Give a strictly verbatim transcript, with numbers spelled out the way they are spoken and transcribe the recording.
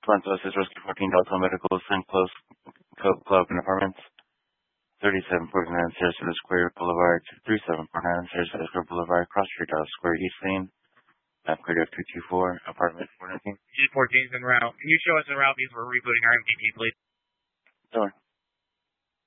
Toronto is Rescue fourteen Delta Medical, Sun Close Club and Apartments, thirty-seven forty-nine Sarasota Square Boulevard, three seven four nine Sarasota Square Boulevard, Cross Street, Dallas Square, East Lane, map code F two two four, apartment four nineteen. G fourteen is en route. Can you show us en route because we're rebooting our M V P, please? Sure.